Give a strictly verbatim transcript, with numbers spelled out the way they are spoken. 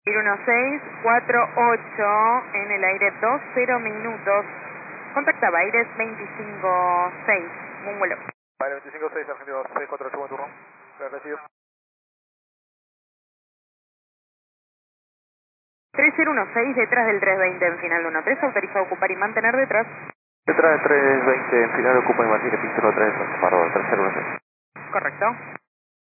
uno seis cuatro ocho en el aire dos cero minutos. Contacta Baires veinticinco seis, un vuelo. Baires veinticinco seis, Argentino seis cuatro ocho, buen turno. Agradecido. tres cero uno seis detrás del tres veinte en final uno tres, autorizado a ocupar y mantener detrás. Detrás de tres veinte, en final ocupa y mantiene pista tres, paro tres cero uno seis. Correcto.